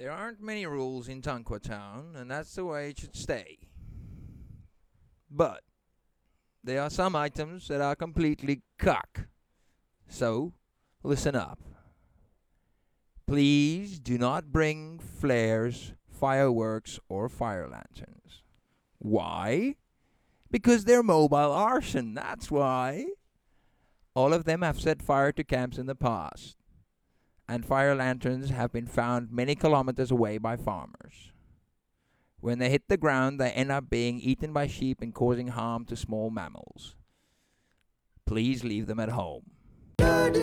There aren't many rules in Tonqua Town, and that's the way it should stay. But there are some items that are completely cuck. So, listen up. Please do not bring flares, fireworks, or fire lanterns. Why? Because they're mobile arson, that's why. All of them have set fire to camps in the past, and fire lanterns have been found many kilometers away by farmers. When they hit the ground, they end up being eaten by sheep and causing harm to small mammals. Please leave them at home.